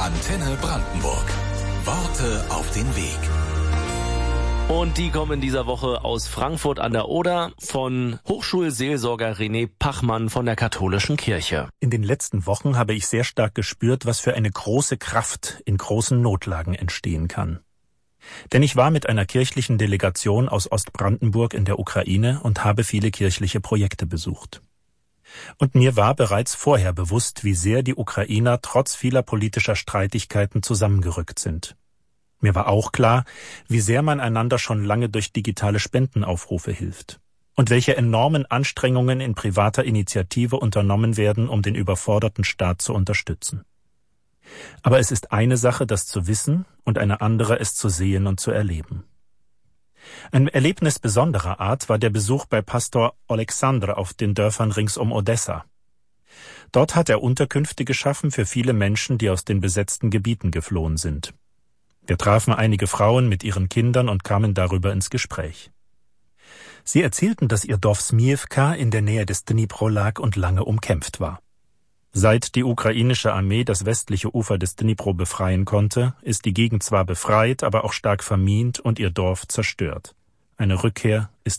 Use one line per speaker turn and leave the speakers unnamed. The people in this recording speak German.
Antenne Brandenburg. Worte auf den Weg.
Und die kommen in dieser Woche aus Frankfurt an der Oder von Hochschulseelsorger René Pachmann von der Katholischen Kirche.
In den letzten Wochen habe ich sehr stark gespürt, was für eine große Kraft in großen Notlagen entstehen kann. Denn ich war mit einer kirchlichen Delegation aus Ostbrandenburg in der Ukraine und habe viele kirchliche Projekte besucht. Und mir war bereits vorher bewusst, wie sehr die Ukrainer trotz vieler politischer Streitigkeiten zusammengerückt sind. Mir war auch klar, wie sehr man einander schon lange durch digitale Spendenaufrufe hilft und welche enormen Anstrengungen in privater Initiative unternommen werden, um den überforderten Staat zu unterstützen. Aber es ist eine Sache, das zu wissen, und eine andere, es zu sehen und zu erleben. Ein Erlebnis besonderer Art war der Besuch bei Pastor Alexandr auf den Dörfern rings um Odessa. Dort hat er Unterkünfte geschaffen für viele Menschen, die aus den besetzten Gebieten geflohen sind. Wir trafen einige Frauen mit ihren Kindern und kamen darüber ins Gespräch. Sie erzählten, dass ihr Dorf Smiewka in der Nähe des Dnipro lag und lange umkämpft war. Seit die ukrainische Armee das westliche Ufer des Dnipro befreien konnte, ist die Gegend zwar befreit, aber auch stark vermint und ihr Dorf zerstört. Eine Rückkehr ist